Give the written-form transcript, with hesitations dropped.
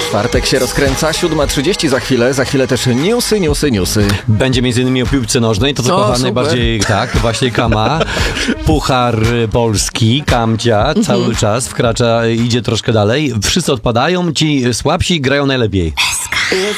Czwartek się rozkręca, 7:30 za chwilę też newsy. Będzie m.in. o piłce nożnej, to co kocha super. najbardziej, tak, właśnie Kama. Puchar Polski, Kamcia cały czas wkracza, idzie troszkę dalej. Wszyscy odpadają, ci słabsi grają najlepiej.